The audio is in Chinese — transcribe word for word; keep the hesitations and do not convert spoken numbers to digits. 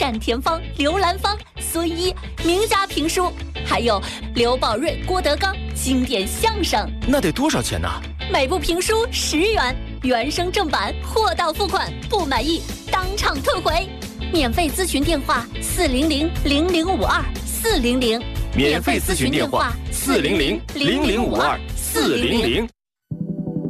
单田芳、刘兰芳、孙一名家评书，还有刘宝瑞、郭德纲经典相声。 那得多少钱呢？ 每部评书十元，原声正版，货到付款，不满意当场退回。免费咨询电话：四零零零零五二四零零。 免费咨询电话：四零零零零五二四零零。